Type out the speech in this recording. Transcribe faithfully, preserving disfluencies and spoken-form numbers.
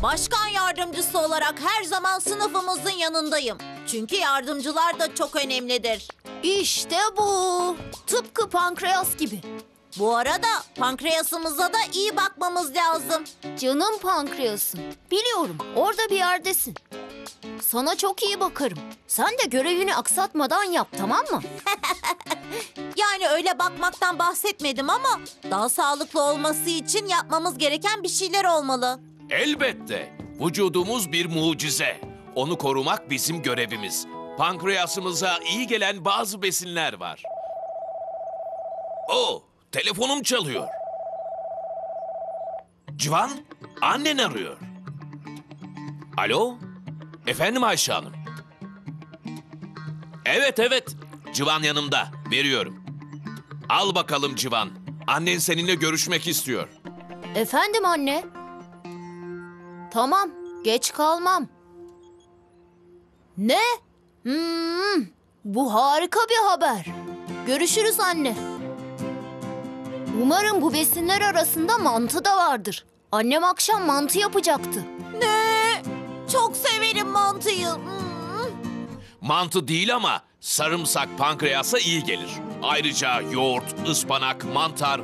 Başkan yardımcısı olarak her zaman sınıfımızın yanındayım. Çünkü yardımcılar da çok önemlidir. İşte bu. Tıpkı pankreas gibi. Bu arada pankreasımıza da iyi bakmamız lazım. Canım pankreasım. Biliyorum, orada bir yerdesin. Sana çok iyi bakarım. Sen de görevini aksatmadan yap, tamam mı? Yani öyle bakmaktan bahsetmedim ama daha sağlıklı olması için yapmamız gereken bir şeyler olmalı. Elbette. Vücudumuz bir mucize. Onu korumak bizim görevimiz. Pankreasımıza iyi gelen bazı besinler var. Oo, telefonum çalıyor. Civan, annen arıyor. Alo? Efendim Ayşe Hanım? Evet, evet. Civan yanımda. Veriyorum. Al bakalım Civan. Annen seninle görüşmek istiyor. Efendim anne? Tamam, geç kalmam. Ne? Hmm, bu harika bir haber. Görüşürüz anne. Umarım bu besinler arasında mantı da vardır. Annem akşam mantı yapacaktı. Ne? Çok severim mantıyı. Hmm. Mantı değil ama sarımsak pankreasa iyi gelir. Ayrıca yoğurt, ıspanak, mantar,